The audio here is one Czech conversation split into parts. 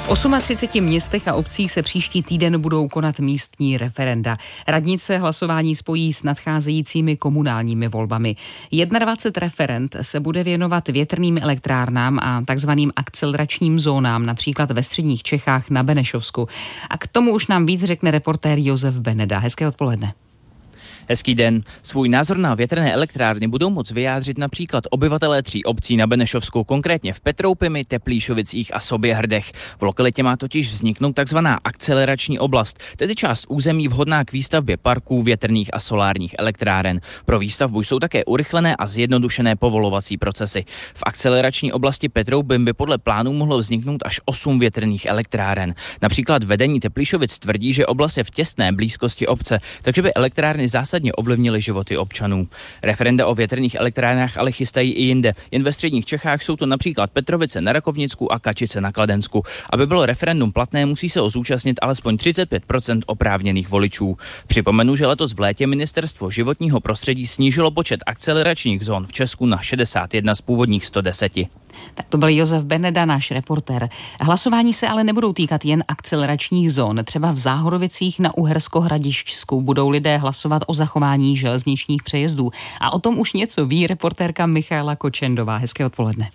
V 38 městech a obcích se příští týden budou konat místní referenda. Radnice hlasování spojí s nadcházejícími komunálními volbami. 21 referend se bude věnovat větrným elektrárnám a takzvaným akceleračním zónám, například ve středních Čechách na Benešovsku. A k tomu už nám víc řekne reportér Josef Beneda. Hezké odpoledne. Hezký den. Svůj názor na větrné elektrárny budou moct vyjádřit například obyvatelé 3 obcí na Benešovsku, konkrétně v Petroupimi, Teplíšovicích a Soběhrdech. V lokalitě má totiž vzniknout takzvaná akcelerační oblast, tedy část území vhodná k výstavbě parků, větrných a solárních elektráren. Pro výstavbu jsou také urychlené a zjednodušené povolovací procesy. V akcelerační oblasti Petroupim by podle plánů mohlo vzniknout až 8 větrných elektráren. Například vedení Teplíšovic tvrdí, že oblast je v těsné blízkosti obce, takže by elektrárny zásadně ovlivnily životy občanů. Referenda o větrných elektrárnách ale chystají i jinde. Jen ve středních Čechách jsou to například Petrovice na Rakovnicku a Kačice na Kladensku. Aby bylo referendum platné, musí se zúčastnit alespoň 35% oprávněných voličů. Připomenu, že letos v létě Ministerstvo životního prostředí snížilo počet akceleračních zón v Česku na 61 z původních 110. Tak to byl Josef Beneda, náš reportér. Hlasování se ale nebudou týkat jen akceleračních zón. Třeba v Záhorovicích na Uhersko-Hradišťsku budou lidé hlasovat o zachování železničních přejezdů. A o tom už něco ví reportérka Michaela Kočendová. Hezké odpoledne.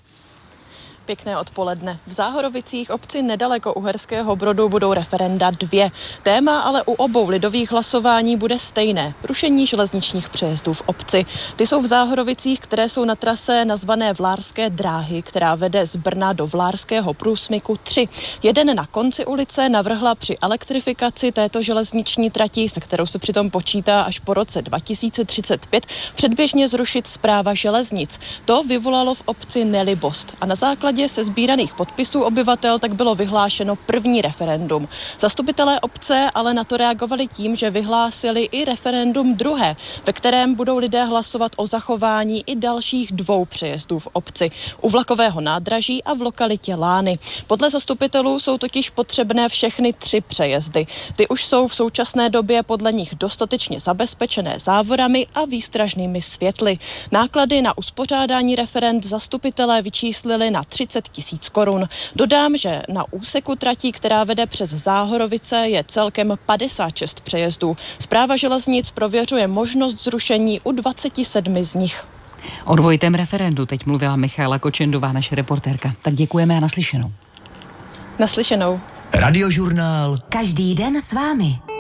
Pěkné odpoledne. V Záhorovicích, obci nedaleko Uherského Brodu, budou referenda 2. Téma ale u obou lidových hlasování bude stejné. Rušení železničních přejezdů v obci. Ty jsou v Záhorovicích, které jsou na trase nazvané Vlárské dráhy, která vede z Brna do Vlárského průsmyku 3. Jeden na konci ulice navrhla při elektrifikaci této železniční trati, se kterou se přitom počítá až po roce 2035, předběžně zrušit správa železnic. To vyvolalo v obci nelibost a na základě sesbíraných podpisů obyvatel tak bylo vyhlášeno první referendum. Zastupitelé obce ale na to reagovali tím, že vyhlásili i referendum druhé, ve kterém budou lidé hlasovat o zachování i dalších 2 přejezdů v obci, u vlakového nádraží a v lokalitě Lány. Podle zastupitelů jsou totiž potřebné všechny 3 přejezdy. Ty už jsou v současné době podle nich dostatečně zabezpečené závorami a výstražnými světly. Náklady na uspořádání referend zastupitelé vyčíslili na 30 000 korun. Dodám, že na úseku tratí, která vede přes Záhorovice, je celkem 56 přejezdů. Správa železnic prověřuje možnost zrušení u 27 z nich. O dvojitém referendu teď mluvila Michaela Kočendová, naše reportérka. Tak děkujeme a naslyšenou. Naslyšenou. Radiožurnál. Každý den s vámi.